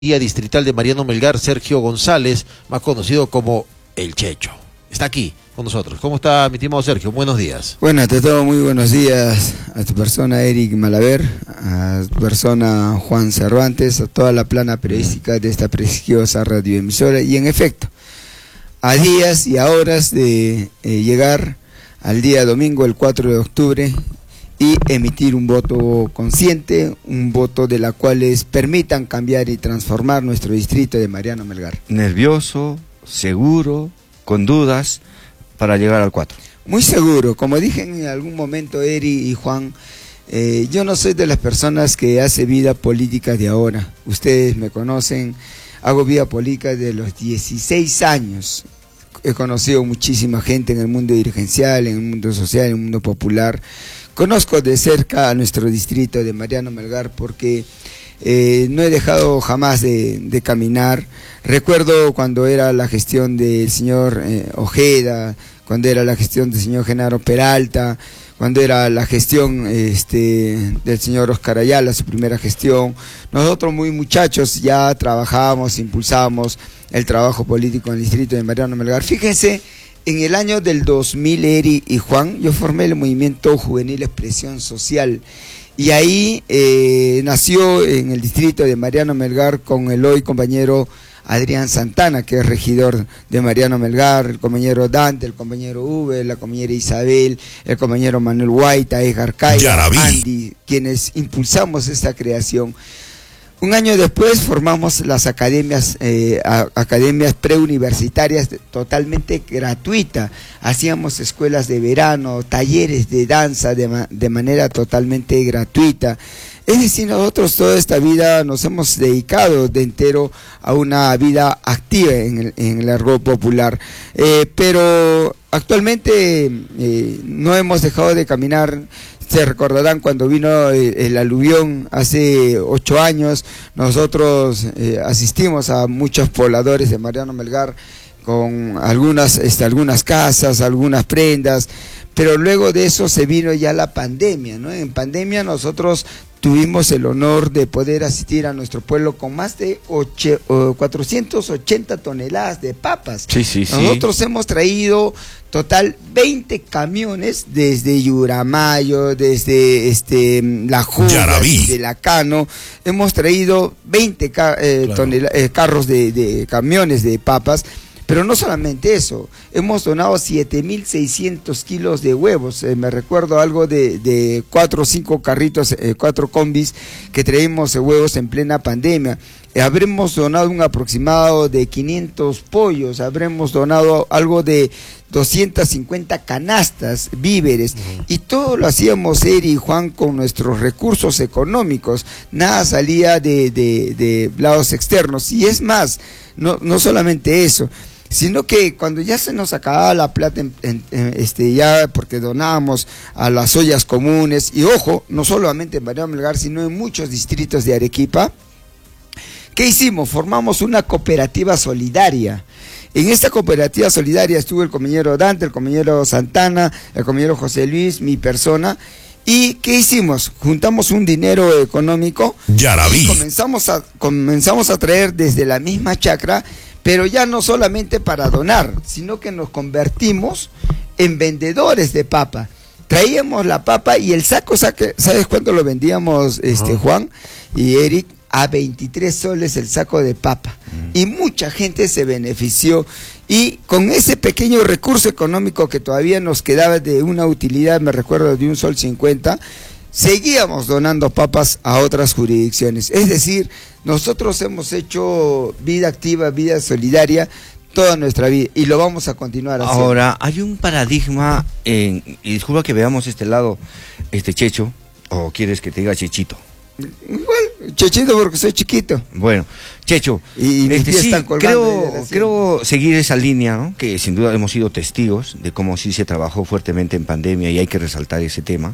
Guía distrital de Mariano Melgar, Sergio González, más conocido como El Checho. Está aquí con nosotros. ¿Cómo está, mi estimado Sergio? Buenos días. Bueno, ante todo, muy buenos días a tu persona, Eric Malaver, a tu persona, Juan Cervantes, a toda la plana periodística de esta prestigiosa radioemisora. Y en efecto, a días y a horas de llegar al día domingo, el 4 de octubre, y emitir un voto consciente, un voto de la cual permitan cambiar y transformar nuestro distrito de Mariano Melgar. Nervioso, seguro, con dudas, para llegar al 4. Muy seguro, como dije en algún momento, Eri y Juan, yo no soy de las personas que hace vida política de ahora. Ustedes me conocen, hago vida política de los 16 años. He conocido muchísima gente en el mundo dirigencial, en el mundo social, en el mundo popular. Conozco de cerca a nuestro distrito de Mariano Melgar porque no he dejado jamás de caminar. Recuerdo cuando era la gestión del señor Ojeda, cuando era la gestión del señor Genaro Peralta, cuando era la gestión del señor Oscar Ayala, su primera gestión. Nosotros muy muchachos ya trabajábamos, impulsábamos el trabajo político en el distrito de Mariano Melgar. Fíjense, en el año del 2000, Eri y Juan, yo formé el movimiento juvenil Expresión Social, y ahí nació en el distrito de Mariano Melgar con el hoy compañero Adrián Santana, que es regidor de Mariano Melgar, el compañero Dante, el compañero Uber, la compañera Isabel, el compañero Manuel Guaita, Edgar Caya, Andy, quienes impulsamos esta creación. Un año después formamos las academias preuniversitarias totalmente gratuitas. Hacíamos escuelas de verano, talleres de danza de manera totalmente gratuita. Es decir, nosotros toda esta vida nos hemos dedicado de entero a una vida activa en el argot popular. Pero actualmente no hemos dejado de caminar. Se recordarán cuando vino el aluvión hace 8 años, nosotros asistimos a muchos pobladores de Mariano Melgar con algunas casas, algunas prendas, pero luego de eso se vino ya la pandemia, ¿no? En pandemia nosotros tuvimos el honor de poder asistir a nuestro pueblo con más de 480 toneladas de papas. Sí. Nosotros hemos traído total 20 camiones desde Yuramayo, desde La Juga, desde Lacano. Hemos traído 20 carros de camiones de papas. Pero no solamente eso, hemos donado 7.600 kilos de huevos. Me recuerdo algo de 4 o 5 carritos, 4 combis que traímos huevos en plena pandemia. Habremos donado un aproximado de 500 pollos, habremos donado algo de 250 canastas, víveres, y todo lo hacíamos Eri y Juan con nuestros recursos económicos, nada salía de lados externos. Y es más, no solamente eso, sino que cuando ya se nos acababa la plata, ya porque donábamos a las ollas comunes, y ojo, no solamente en Mariano Melgar, sino en muchos distritos de Arequipa, ¿qué hicimos? Formamos una cooperativa solidaria. En esta cooperativa solidaria estuvo el compañero Dante, el compañero Santana, el compañero José Luis, mi persona. ¿Y qué hicimos? Juntamos un dinero económico y comenzamos a traer desde la misma chacra, pero ya no solamente para donar, sino que nos convertimos en vendedores de papa. Traíamos la papa y el saco, ¿sabes cuánto lo vendíamos, Juan y Eric? A 23 soles el saco de papa. Y mucha gente se benefició. Y con ese pequeño recurso económico que todavía nos quedaba de una utilidad, me recuerdo, de 1,50 sol, seguíamos donando papas a otras jurisdicciones. Es decir, nosotros hemos hecho vida activa, vida solidaria toda nuestra vida, y lo vamos a continuar haciendo. Ahora, hay un paradigma, y disculpa que veamos este lado, Checho, o quieres que te diga Chechito. Igual, Chechito, porque soy chiquito. Bueno, Checho, y sí, creo seguir esa línea, ¿no? Que sin duda hemos sido testigos de cómo sí se trabajó fuertemente en pandemia, y hay que resaltar ese tema.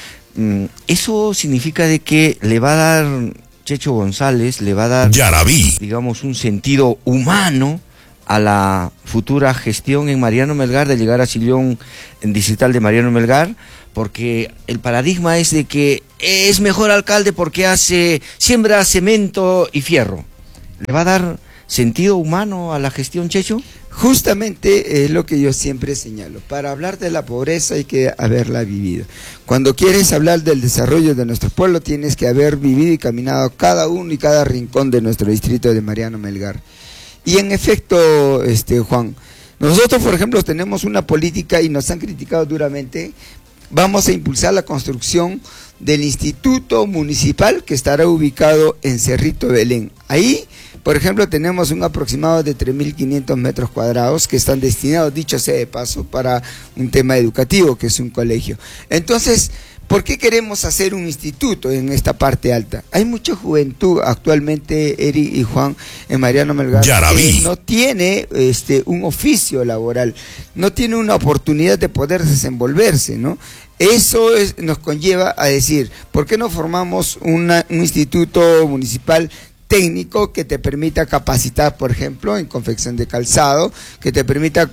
Eso significa de que le va a dar, Checho González, le va a dar, digamos, un sentido humano a la futura gestión en Mariano Melgar, de llegar a sillón en distrital de Mariano Melgar, porque el paradigma es de que es mejor alcalde porque siembra cemento y fierro. ¿Le va a dar sentido humano a la gestión, Checho? Justamente es lo que yo siempre señalo. Para hablar de la pobreza hay que haberla vivido. Cuando quieres hablar del desarrollo de nuestro pueblo, tienes que haber vivido y caminado cada uno y cada rincón de nuestro distrito de Mariano Melgar. Y en efecto, Juan, nosotros, por ejemplo, tenemos una política y nos han criticado duramente. Vamos a impulsar la construcción del Instituto Municipal que estará ubicado en Cerrito Belén. Ahí, por ejemplo, tenemos un aproximado de 3.500 metros cuadrados que están destinados, dicho sea de paso, para un tema educativo, que es un colegio. Entonces, ¿por qué queremos hacer un instituto en esta parte alta? Hay mucha juventud actualmente, Eric y Juan, en Mariano Melgar, que no tiene un oficio laboral, no tiene una oportunidad de poder desenvolverse, ¿no? Eso nos conlleva a decir, ¿por qué no formamos un instituto municipal técnico que te permita capacitar, por ejemplo, en confección de calzado, que te permita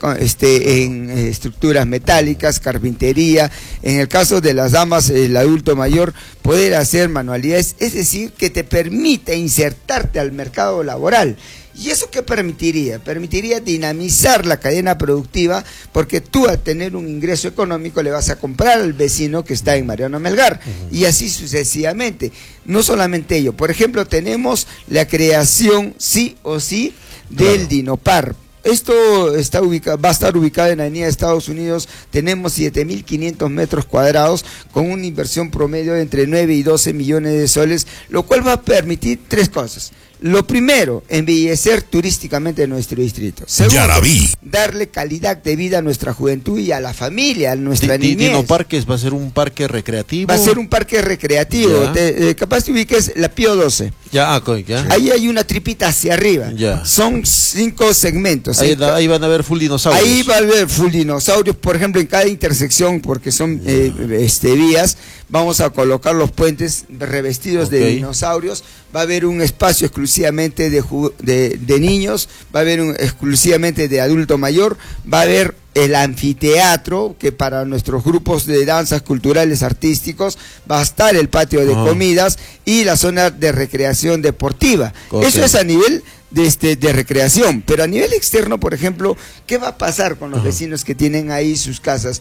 en estructuras metálicas, carpintería, en el caso de las damas, el adulto mayor, poder hacer manualidades, es decir, que te permita insertarte al mercado laboral? ¿Y eso qué permitiría? Permitiría dinamizar la cadena productiva, porque tú al tener un ingreso económico le vas a comprar al vecino que está en Mariano Melgar, y así sucesivamente. No solamente ello, por ejemplo, tenemos la creación sí o sí del Dinopar. Esto va a estar ubicado en la avenida de Estados Unidos. Tenemos 7.500 metros cuadrados con una inversión promedio de entre 9 y 12 millones de soles, lo cual va a permitir tres cosas. Lo primero, embellecer turísticamente nuestro distrito. Segundo, darle calidad de vida a nuestra juventud y a la familia, a nuestra niñez. Dino Parques va a ser un parque recreativo. Va a ser un parque recreativo. Capaz te ubiques la Pío 12. Ya. Ahí hay una tripita hacia arriba. Ya. Son 5 segmentos. Ahí van a haber full dinosaurios. Ahí va a haber full dinosaurios, por ejemplo, en cada intersección, porque son vías. Vamos a colocar los puentes revestidos de dinosaurios. Va a haber un espacio exclusivamente de niños, va a haber exclusivamente de adulto mayor, va a haber el anfiteatro, que para nuestros grupos de danzas culturales artísticos va a estar el patio de comidas y la zona de recreación deportiva. Eso es a nivel de recreación, pero a nivel externo, por ejemplo, ¿qué va a pasar con los vecinos que tienen ahí sus casas?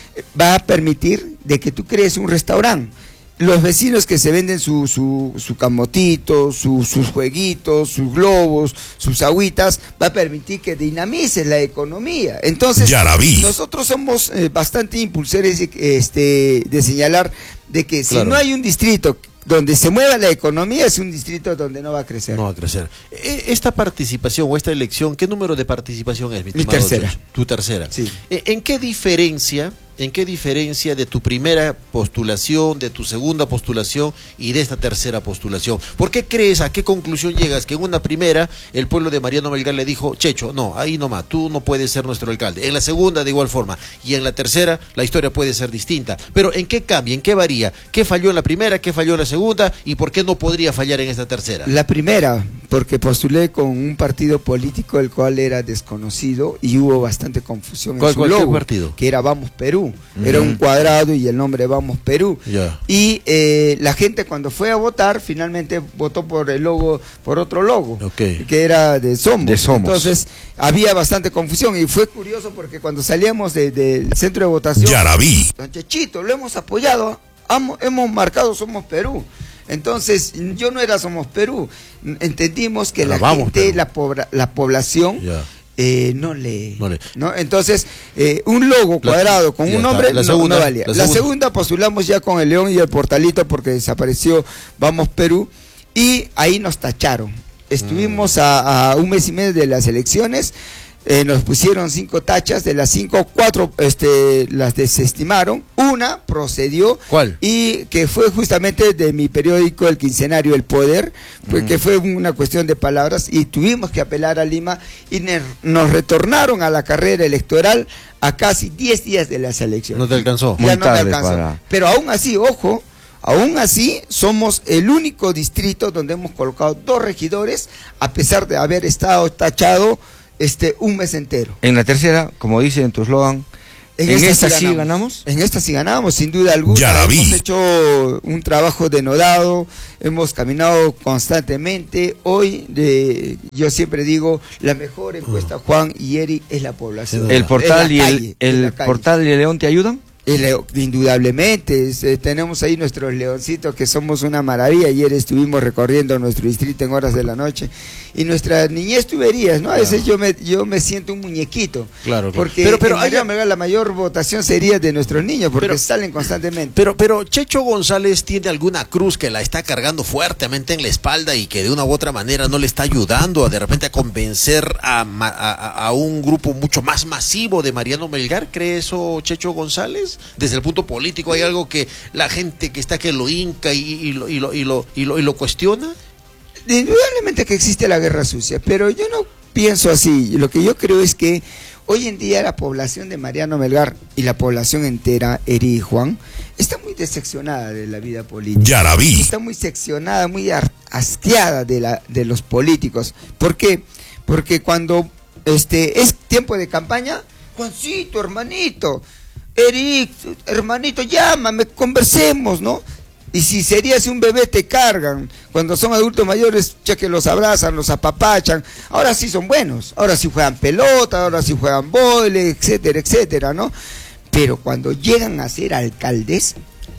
Va a permitir de que tú crees un restaurante. Los vecinos que se venden su camotito, sus jueguitos, sus globos, sus agüitas, va a permitir que dinamice la economía. Entonces, nosotros somos bastante impulsores de señalar de que si no hay un distrito donde se mueva la economía, es un distrito donde no va a crecer. No va a crecer. Esta participación o esta elección, ¿qué número de participación es? Mi tercera. Tu tercera. Sí. ¿En qué diferencia de tu primera postulación, de tu segunda postulación y de esta tercera postulación? ¿Por qué crees, a qué conclusión llegas que en una primera el pueblo de Mariano Melgar le dijo, Checho, no, ahí nomás, tú no puedes ser nuestro alcalde? En la segunda de igual forma, y en la tercera la historia puede ser distinta. Pero ¿en qué cambia? ¿En qué varía? ¿Qué falló en la primera? ¿Qué falló en la segunda? ¿Y por qué no podría fallar en esta tercera? La primera, porque postulé con un partido político el cual era desconocido y hubo bastante confusión en su logo. ¿Qué partido? Que era Vamos Perú. Era un cuadrado y el nombre Vamos Perú. Y la gente cuando fue a votar finalmente votó por el logo, por otro logo, que era de Somos. Entonces había bastante confusión y fue curioso porque cuando salíamos del centro de votación, don Chechito, lo hemos apoyado, hemos marcado Somos Perú. Entonces yo no era Somos Perú, entendimos que la gente, la población ¿no? Entonces, un logo cuadrado con un nombre no valía. La segunda postulamos ya con el león y el portalito porque desapareció Vamos Perú y ahí nos tacharon. Estuvimos a un mes y medio de las elecciones. Nos pusieron 5 tachas, de las 5, 4 las desestimaron, una procedió. ¿Cuál? Y que fue justamente de mi periódico El Quincenario El Poder, que fue una cuestión de palabras y tuvimos que apelar a Lima y nos retornaron a la carrera electoral a casi 10 días de las elecciones. ¿No te alcanzó? Ya no me alcanzó. Pero aún así, ojo, aún así somos el único distrito donde hemos colocado 2 regidores a pesar de haber estado tachado un mes entero. En la tercera, como dice en tu eslogan, ¿En esta sí ganamos? En esta sí ganamos, sin duda alguna. Hemos hecho un trabajo denodado, hemos caminado constantemente. Hoy, yo siempre digo, la mejor encuesta, Juan y Eric, es la población. ¿El portal y el portal y el León te ayudan? Indudablemente, tenemos ahí nuestros leoncitos que somos una maravilla. Ayer estuvimos recorriendo nuestro distrito en horas de la noche y nuestra niñez tuberías, ¿no? A veces yo me siento un muñequito. Claro. Porque la mayor votación sería de nuestros niños porque salen constantemente. Pero Checho González tiene alguna cruz que la está cargando fuertemente en la espalda y que de una u otra manera no le está ayudando de repente a convencer a un grupo mucho más masivo de Mariano Melgar. ¿Cree eso Checho González? Desde el punto político, ¿hay algo que la gente que está que lo hinca y lo cuestiona? Indudablemente que existe la guerra sucia, pero yo no pienso así. Lo que yo creo es que hoy en día la población de Mariano Melgar y la población entera, Eri y Juan, está muy decepcionada de la vida política. Ya la vi. Está muy seccionada, muy hastiada de los políticos. ¿Por qué? Porque cuando es tiempo de campaña, Juancito, hermanito, Eric, hermanito, llámame, conversemos, ¿no? Y si serías un bebé te cargan. Cuando son adultos mayores, ya que los abrazan, los apapachan. Ahora sí son buenos. Ahora sí juegan pelota, ahora sí juegan vóley, etcétera, etcétera, ¿no? Pero cuando llegan a ser alcaldes,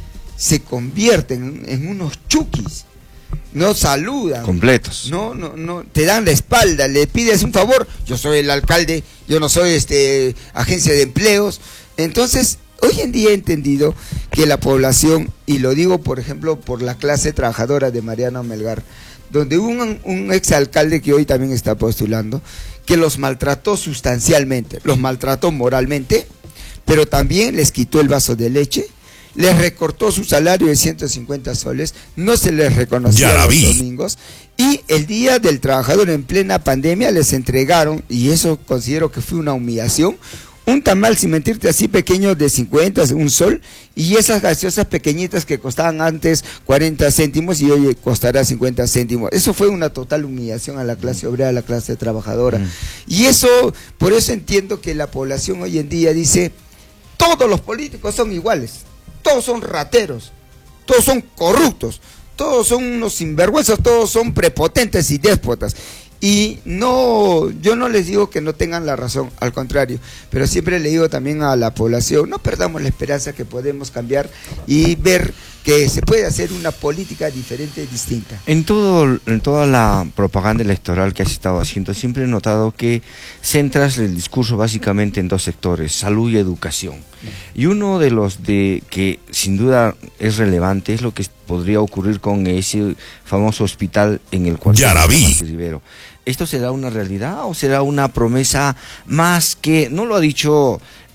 se convierten en unos chukis. No saludan. Completos. No, te dan la espalda, le pides un favor. Yo soy el alcalde, yo no soy agencia de empleos. Entonces, hoy en día he entendido que la población, y lo digo por ejemplo por la clase trabajadora de Mariano Melgar, donde hubo un exalcalde que hoy también está postulando, que los maltrató sustancialmente, los maltrató moralmente, pero también les quitó el vaso de leche, les recortó su salario de 150 soles, no se les reconoció los domingos, y el día del trabajador en plena pandemia les entregaron, y eso considero que fue una humillación, un tamal, sin mentirte, así pequeño de 50, un sol, y esas gaseosas pequeñitas que costaban antes 40 céntimos y hoy costará 50 céntimos. Eso fue una total humillación a la clase obrera, a la clase trabajadora. Y eso, por eso entiendo que la población hoy en día dice, todos los políticos son iguales, todos son rateros, todos son corruptos, todos son unos sinvergüenzas, todos son prepotentes y déspotas. Y no, yo no les digo que no tengan la razón, al contrario, pero siempre le digo también a la población, no perdamos la esperanza que podemos cambiar y ver que se puede hacer una política diferente, distinta. En toda la propaganda electoral que has estado haciendo, siempre he notado que centras el discurso básicamente en dos sectores, salud y educación. Y uno de los que sin duda es relevante es lo que podría ocurrir con ese famoso hospital en el cual Rivero. ¿Esto será una realidad o será una promesa más que, no lo ha dicho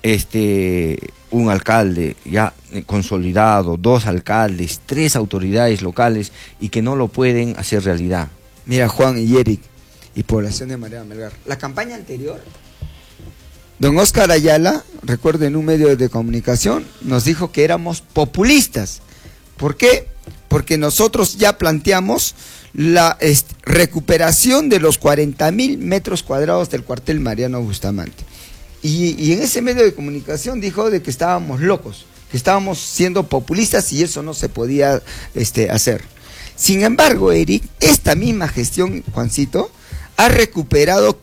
un alcalde ya consolidado, 2 alcaldes, 3 autoridades locales y que no lo pueden hacer realidad? Mira, Juan y Eric y población de Mariano Melgar, la campaña anterior, don Oscar Ayala, recuerdo en un medio de comunicación, nos dijo que éramos populistas. ¿Por qué? Porque nosotros ya planteamos la recuperación de los 40.000 metros cuadrados del cuartel Mariano Bustamante. Y en ese medio de comunicación dijo de que estábamos locos, que estábamos siendo populistas y eso no se podía hacer. Sin embargo, Eric, esta misma gestión, Juancito, ha recuperado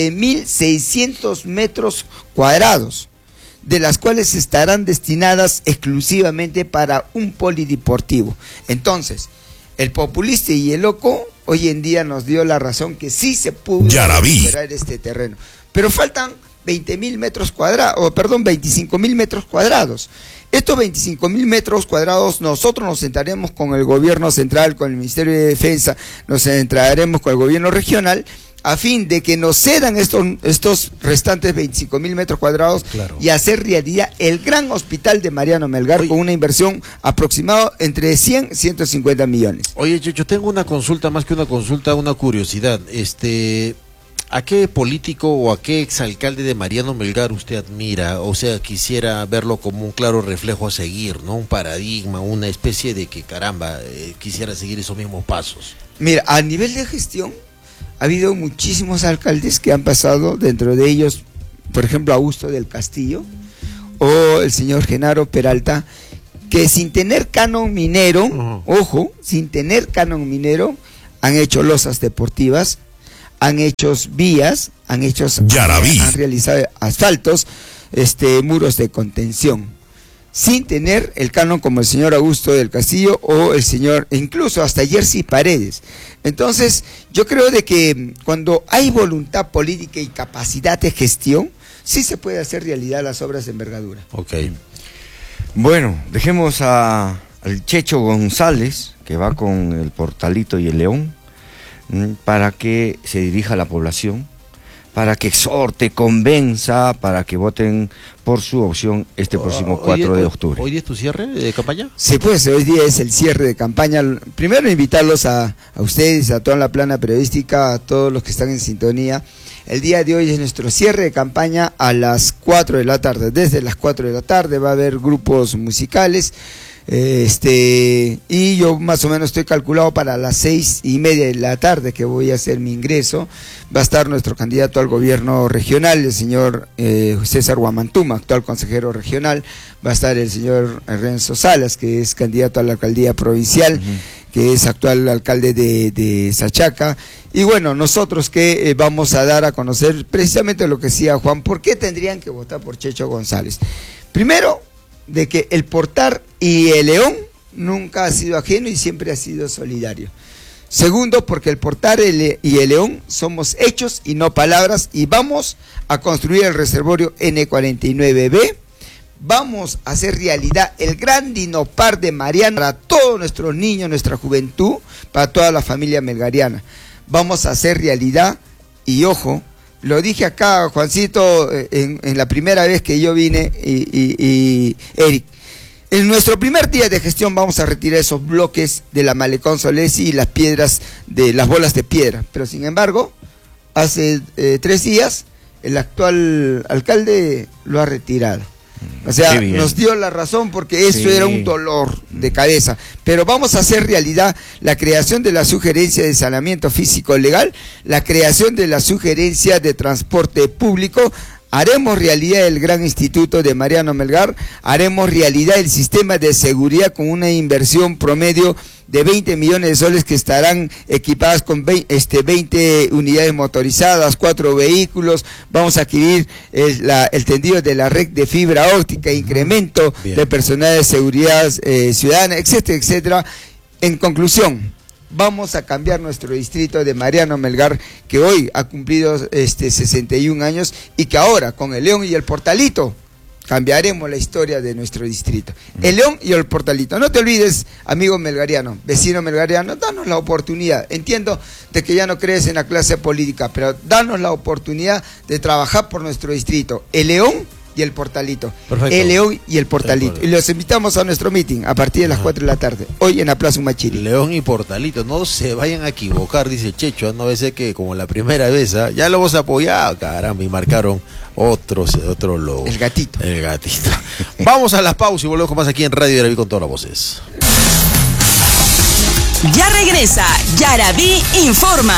15.600 metros cuadrados, de las cuales estarán destinadas exclusivamente para un polideportivo. Entonces, el populista y el loco hoy en día nos dio la razón que sí se pudo recuperar este terreno. Pero faltan 20.000 metros cuadrados, 25.000 metros cuadrados. Estos 25.000 metros cuadrados nosotros nos sentaremos con el gobierno central, con el Ministerio de Defensa, nos sentaremos con el gobierno regional, a fin de que nos cedan estos restantes 25.000 metros cuadrados y hacer realidad el gran hospital de Mariano Melgar con una inversión aproximada entre 100 y 150 millones. Oye, yo tengo una consulta, más que una consulta, una curiosidad. ¿A qué político o a qué exalcalde de Mariano Melgar usted admira? O sea, quisiera verlo como un claro reflejo a seguir, ¿no? Un paradigma, una especie de que, caramba, quisiera seguir esos mismos pasos. Mira, a nivel de gestión, ha habido muchísimos alcaldes que han pasado, dentro de ellos, por ejemplo, Augusto del Castillo, o el señor Genaro Peralta, que sin tener canon minero, ojo, sin tener canon minero, han hecho losas deportivas, han hecho vías, han realizado asfaltos, muros de contención, sin tener el canon como el señor Augusto del Castillo o el señor, incluso hasta Jerzy Paredes. Entonces, yo creo de que cuando hay voluntad política y capacidad de gestión, sí se puede hacer realidad las obras de envergadura. Ok. Bueno, dejemos al Checho González, que va con el Portalito y el León, para que se dirija a la población, para que exhorte, convenza, para que voten por su opción este próximo 4 de octubre. ¿Hoy día es tu cierre de campaña? Sí, pues hoy día es el cierre de campaña. Primero invitarlos a ustedes, a toda la plana periodística, a todos los que están en sintonía. El día de hoy es nuestro cierre de campaña a las 4 de la tarde. Desde las 4 de la tarde va a haber grupos musicales. Y yo más o menos estoy calculado para las 6:30 de la tarde que voy a hacer mi ingreso. Va a estar nuestro candidato al gobierno regional, el señor César Guamantuma, actual consejero regional. Va a estar el señor Renzo Salas, que es candidato a la alcaldía provincial, que es actual alcalde de Sachaca. Y bueno, nosotros que vamos a dar a conocer precisamente lo que decía Juan, ¿por qué tendrían que votar por Checho González? Primero, de que el Portal y el León nunca ha sido ajeno y siempre ha sido solidario. Segundo, porque el Portal y el León somos hechos y no palabras, y vamos a construir el reservorio N49B. Vamos a hacer realidad el gran dinopar de Mariana para todos nuestros niños, nuestra juventud, para toda la familia melgariana. Vamos a hacer realidad, y ojo, lo dije acá, Juancito, en la primera vez que yo vine, y Eric, en nuestro primer día de gestión vamos a retirar esos bloques de la Malecón Solesi y las piedras, de las bolas de piedra. Pero sin embargo, hace 3 días, el actual alcalde lo ha retirado. O sea, nos dio la razón, porque eso era un dolor de cabeza. Pero vamos a hacer realidad la creación de la sugerencia de saneamiento físico legal, la creación de la sugerencia de transporte público. Haremos realidad el gran instituto de Mariano Melgar, haremos realidad el sistema de seguridad con una inversión promedio de 20 millones de soles, que estarán equipadas con 20 unidades motorizadas, 4 vehículos. Vamos a adquirir el tendido de la red de fibra óptica, incremento de personal de seguridad ciudadana, etcétera, etcétera. En conclusión, vamos a cambiar nuestro distrito de Mariano Melgar, que hoy ha cumplido 61 años, y que ahora con el León y el Portalito cambiaremos la historia de nuestro distrito. El León y el Portalito. No te olvides, amigo melgariano, vecino melgariano, danos la oportunidad. Entiendo de que ya no crees en la clase política, pero danos la oportunidad de trabajar por nuestro distrito. El León y el Portalito. Perfecto. El León y el Portalito. Y los invitamos a nuestro meeting a partir de las 4 de la tarde, hoy en la Plaza Humachiri. León y Portalito, no se vayan a equivocar, dice Checho, no va a ser que como la primera vez, ya lo hemos apoyado, caramba, y marcaron otro logo. El gatito. El gatito. Vamos a las pausas y volvemos con más aquí en Radio Yarabí con todas las voces. Ya regresa Yarabí Informa.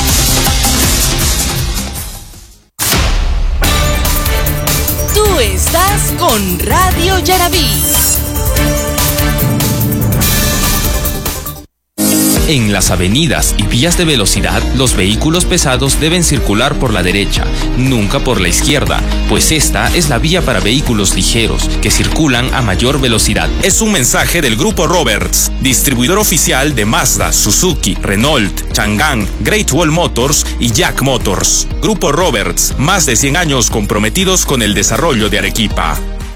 Tú estás con Radio Yarabí. En las avenidas y vías de velocidad, los vehículos pesados deben circular por la derecha, nunca por la izquierda, pues esta es la vía para vehículos ligeros, que circulan a mayor velocidad. Es un mensaje del Grupo Roberts, distribuidor oficial de Mazda, Suzuki, Renault, Chang'an, Great Wall Motors y Jack Motors. Grupo Roberts, más de 100 años comprometidos con el desarrollo de Arequipa.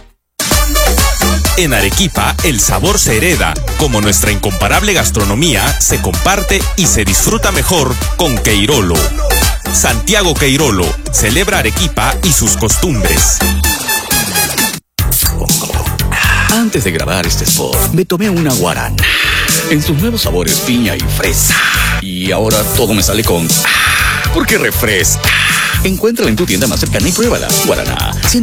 En Arequipa, el sabor se hereda, como nuestra incomparable gastronomía se comparte y se disfruta mejor con Queirolo. Santiago Queirolo celebra Arequipa y sus costumbres. Antes de grabar este spot, me tomé una guarana en sus nuevos sabores piña y fresa. Y ahora todo me sale con porque refresca. Encuéntrala en tu tienda más cercana y pruébala. Guaraná,